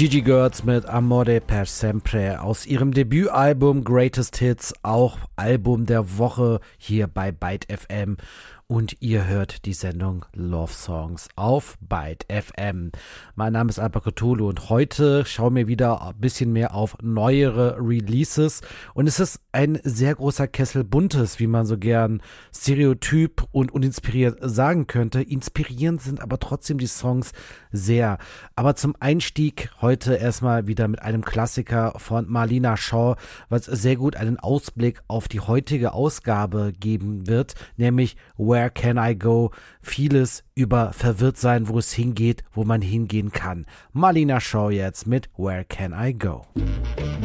Gigi Girls mit Amore per Sempre aus ihrem Debütalbum Greatest Hits, auch Album der Woche hier bei Byte FM. Und ihr hört die Sendung Love Songs auf Byte FM. Mein Name ist Alper Cthulhu und heute schauen wir wieder ein bisschen mehr auf neuere Releases. Und es ist ein sehr großer Kessel Buntes, wie man so gern stereotyp und uninspiriert sagen könnte. Inspirierend sind aber trotzdem die Songs sehr. Aber zum Einstieg heute erstmal wieder mit einem Klassiker von Marlena Shaw, was sehr gut einen Ausblick auf die heutige Ausgabe geben wird, nämlich Where Can I Go? Vieles über verwirrt sein, wo es hingeht, wo man hingehen kann. Marlena Shaw jetzt mit Where Can I Go?